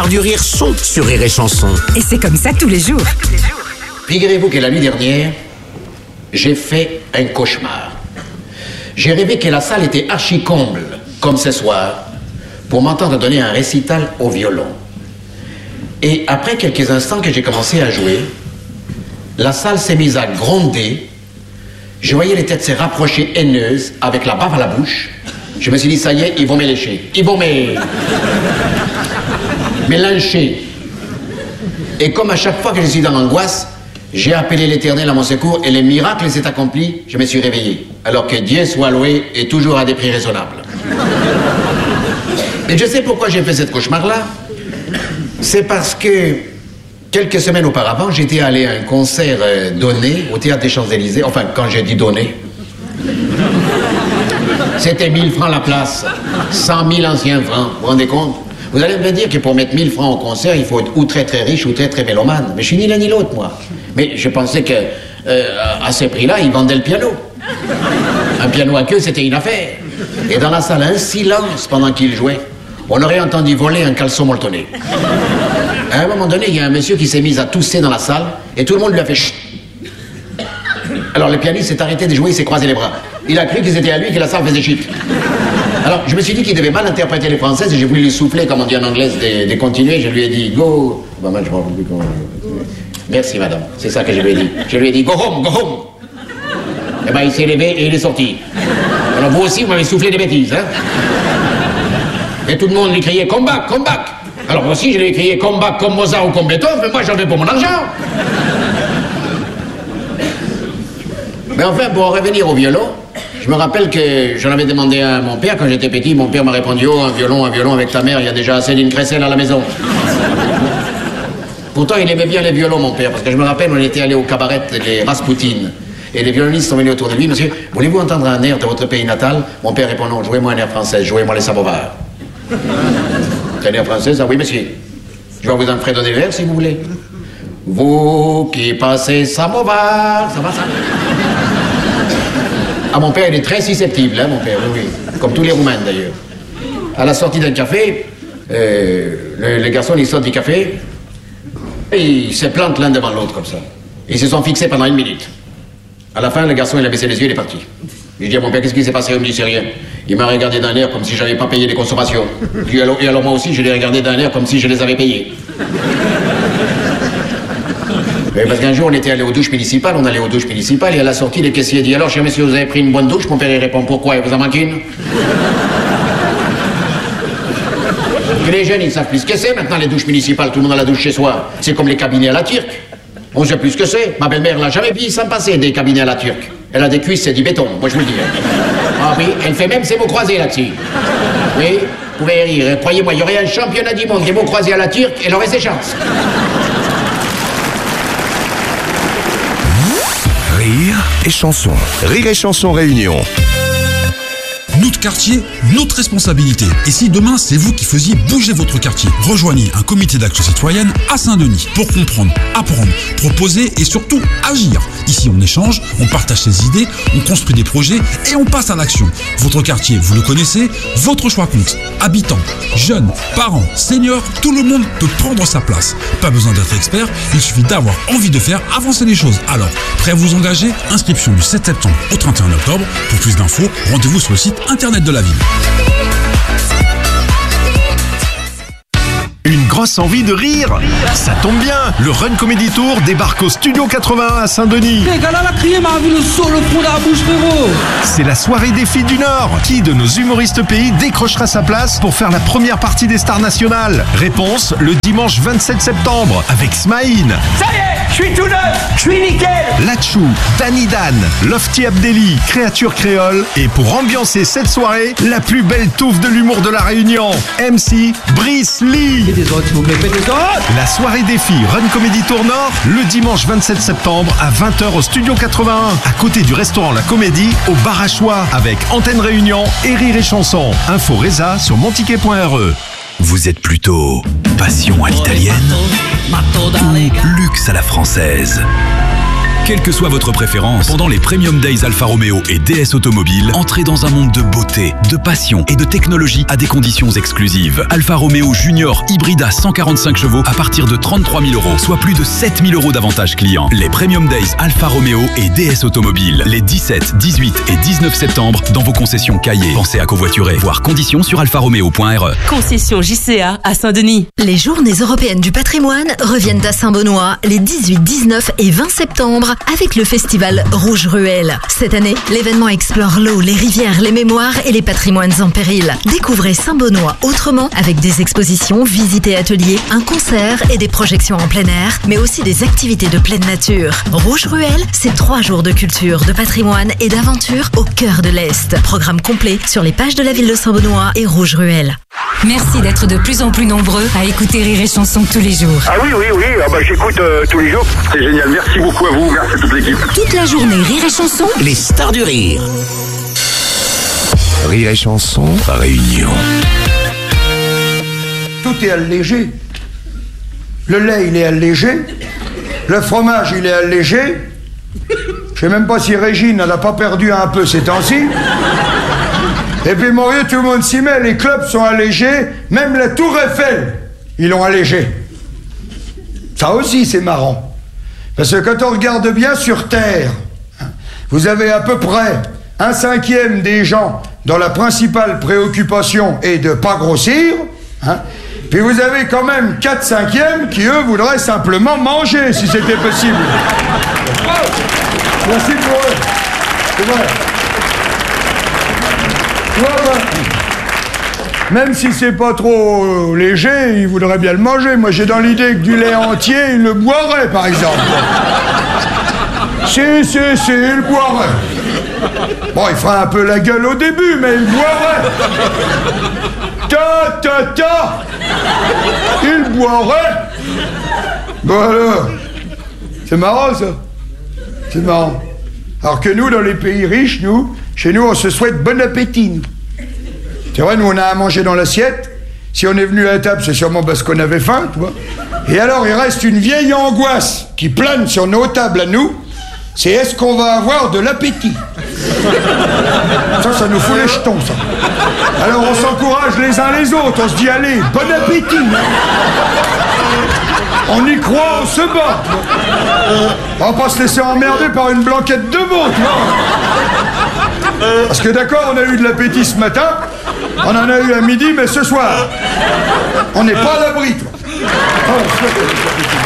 du rire sont sur Rire et Chanson. Et c'est comme ça tous les jours. Figurez-vous que la nuit dernière, j'ai fait un cauchemar. J'ai rêvé que la salle était archi-comble, comme ce soir, pour m'entendre donner un récital au violon. Et après quelques instants que j'ai commencé à jouer, la salle s'est mise à gronder. Je voyais les têtes se rapprocher haineuses, avec la bave à la bouche. Je me suis dit, ça y est, ils vont me lécher. Ils vont me lyncher. Et comme à chaque fois que je suis dans l'angoisse, j'ai appelé l'Éternel à mon secours et le miracle s'est accompli, je me suis réveillé. Alors que Dieu soit loué et toujours à des prix raisonnables. Et je sais pourquoi j'ai fait cette cauchemar-là. C'est parce que quelques semaines auparavant, j'étais allé à un concert donné au Théâtre des Champs-Élysées. Enfin, quand j'ai dit donné, c'était 1000 francs la place, 100 000 anciens francs, vous vous rendez compte? Vous allez me dire que pour mettre 1000 francs au concert, il faut être ou très très riche ou très très mélomane. Mais je suis ni l'un ni l'autre, moi. Mais je pensais que à ce prix-là, ils vendaient le piano. Un piano à queue, c'était une affaire. Et dans la salle, un silence pendant qu'il jouait. On aurait entendu voler un caleçon molletonné. À un moment donné, il y a un monsieur qui s'est mis à tousser dans la salle et tout le monde lui a fait chut. Alors le pianiste s'est arrêté de jouer, il s'est croisé les bras. Il a cru que c'était à lui que la salle faisait chut. Alors je me suis dit qu'il devait mal interpréter les françaises et j'ai voulu lui souffler, comme on dit en anglais, de continuer. Je lui ai dit go. Bah, moi, je m'en rappelle plus comment. Merci madame, c'est ça que je lui ai dit. Je lui ai dit go home, go home. Et ben il s'est levé et il est sorti. Alors vous aussi vous m'avez soufflé des bêtises, hein. Et tout le monde lui criait come back, come back. Alors moi aussi je lui ai crié come back comme Mozart ou comme Beethoven, mais moi j'en veux pour mon argent. Mais enfin, pour en revenir au violon, je me rappelle que j'en avais demandé à mon père quand j'étais petit. Mon père m'a répondu, oh, un violon avec ta mère, il y a déjà assez d'une crécelle à la maison. Pourtant, il aimait bien les violons, mon père, parce que je me rappelle, on était allé au cabaret des Raspoutine. Et les violonistes sont venus autour de lui. Monsieur, voulez-vous entendre un air de votre pays natal? Mon père répond, non, jouez-moi un air français, jouez-moi les Samovar. C'est un air français, ça? Oui, monsieur. Je vais vous en fredonner l'air, si vous voulez. Vous qui passez Samovar, ça va, ça? Ah, mon père, il est très susceptible, hein, mon père, oui, oui. Comme tous les Roumains, d'ailleurs. À la sortie d'un café, les garçons, ils sortent du café, et ils se plantent l'un devant l'autre, comme ça. Ils se sont fixés pendant 1 minute. À la fin, le garçon, il a baissé les yeux, il est parti. Je dis à mon père, qu'est-ce qui s'est passé? Il me dit, c'est rien. Il m'a regardé d'un air comme si j'avais pas payé les consommations. Et alors moi aussi, je l'ai regardé d'un air comme si je les avais payés. Mais parce qu'un jour, on était allé aux douches municipales, et à la sortie, le caissier dit, alors, cher monsieur, vous avez pris une bonne douche? Mon père, il répond, pourquoi? Il vous en manque une? Que les jeunes, ils savent plus ce que c'est, maintenant, les douches municipales, tout le monde a la douche chez soi. C'est comme les cabinets à la turque. On sait plus ce que c'est. Ma belle-mère l'a jamais vu sans passer des cabinets à la turque. Elle a des cuisses, c'est du béton, moi je vous le dis. Ah oui, elle fait même ses mots croisés là-dessus. Oui, vous pouvez rire. Croyez-moi, il y aurait un championnat du monde des mots croisés à la turque, elle aurait ses chances. Rire et chanson. Rire et chanson réunion. Notre quartier, notre responsabilité. Et si demain, c'est vous qui faisiez bouger votre quartier, rejoignez un comité d'action citoyenne à Saint-Denis pour comprendre, apprendre, proposer et surtout agir. Ici, on échange, on partage ses idées, on construit des projets et on passe à l'action. Votre quartier, vous le connaissez, votre choix compte. Habitants, jeunes, parents, seniors, tout le monde peut prendre sa place. Pas besoin d'être expert, il suffit d'avoir envie de faire avancer les choses. Alors, prêt à vous engager? Inscription du 7 septembre au 31 octobre. Pour plus d'infos, rendez-vous sur le site internet de la ville. Une grosse envie de rire? Ça tombe bien, le Run Comedy Tour débarque au Studio 81 à Saint-Denis. C'est la soirée des filles du Nord. Qui de nos humoristes pays décrochera sa place pour faire la première partie des stars nationales? Réponse le dimanche 27 septembre avec Smaïn. Ça y est, je suis tout neuf, je suis nickel. Lachou, Danny Dan, Lofty Abdelli, Créature Créole. Et pour ambiancer cette soirée, la plus belle touffe de l'humour de la Réunion, MC Brice Lee. La soirée des filles Run Comedy Tour Nord, le dimanche 27 septembre à 20h au Studio 81, à côté du restaurant La Comédie, au Bar à Choix, avec Antenne Réunion et Rire et Chanson. Info Reza sur monticket.re. Vous êtes plutôt passion à l'italienne ou luxe à la française? Quelle que soit votre préférence, pendant les Premium Days Alfa Romeo et DS Automobile, entrez dans un monde de beauté, de passion et de technologie à des conditions exclusives. Alfa Romeo Junior Hybrida 145 chevaux à partir de 33 000 €, soit plus de 7 000 € d'avantages clients. Les Premium Days Alfa Romeo et DS Automobile, les 17, 18 et 19 septembre dans vos concessions Cahiers. Pensez à covoiturer. Voir conditions sur alfaromeo.re. Concession JCA à Saint-Denis. Les Journées européennes du patrimoine reviennent à Saint-Benoît les 18, 19 et 20 septembre avec le festival Rouge Ruelle. Cette année, l'événement explore l'eau, les rivières, les mémoires et les patrimoines en péril. Découvrez Saint-Benoît autrement avec des expositions, visites et ateliers, un concert et des projections en plein air, mais aussi des activités de pleine nature. Rouge Ruelle, c'est 3 jours de culture, de patrimoine et d'aventure au cœur de l'Est. Programme complet sur les pages de la ville de Saint-Benoît et Rouge Ruelle. Merci d'être de plus en plus nombreux à écouter Rire et Chanson tous les jours. Ah oui, j'écoute tous les jours. C'est génial. Merci beaucoup à vous. Merci à toute l'équipe. Toute la journée, Rire et Chanson. Les stars du rire. Rire et Chanson, Réunion. Tout est allégé. Le lait, il est allégé. Le fromage, il est allégé. Je sais même pas si Régine, elle n'a pas perdu un peu ces temps-ci. Et puis, mon vieux, tout le monde s'y met. Les clubs sont allégés. Même la Tour Eiffel, ils l'ont allégé. Ça aussi, c'est marrant. Parce que quand on regarde bien sur Terre, vous avez à peu près 1/5 des gens dont la principale préoccupation est de ne pas grossir. Puis vous avez quand même 4/5 qui, eux, voudraient simplement manger, si c'était possible. Merci pour eux. C'est vrai. Même si c'est pas trop léger, ils voudraient bien le manger. Moi, j'ai dans l'idée que du lait entier, ils le boiraient, par exemple. Si, il le boirait. Bon, il fera un peu la gueule au début, mais il boirait. Il boirait. Bon alors, c'est marrant ça. C'est marrant. Alors que nous, dans les pays riches, chez nous, on se souhaite bon appétit, nous. C'est vrai, nous, on a à manger dans l'assiette. Si on est venu à la table, c'est sûrement parce qu'on avait faim, tu vois. Et alors, il reste une vieille angoisse qui plane sur nos tables à nous. C'est est-ce qu'on va avoir de l'appétit? Ça nous fout les jetons, ça. Alors, on s'encourage les uns les autres. On se dit, allez, bon appétit. On y croit, on se bat. On va pas se laisser emmerder par une blanquette de veau, tu vois. Parce que d'accord, on a eu de l'appétit ce matin, on en a eu à midi, mais ce soir, on n'est pas à l'abri, toi.